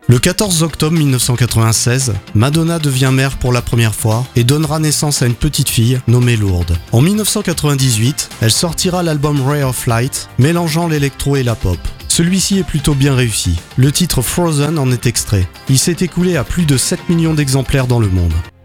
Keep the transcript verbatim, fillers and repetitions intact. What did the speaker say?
Le quatorze octobre mille neuf cent quatre-vingt-seize, Madonna devient mère pour la première fois et donnera naissance à une petite fille nommée Lourdes. En mille neuf cent quatre-vingt-dix-huit, elle sortira l'album Ray of Light, mélangeant l'électro et la pop. Celui-ci est plutôt bien réussi. Le titre Frozen en est extrait. Il s'est écoulé à plus de sept millions d'exemplaires dans le monde.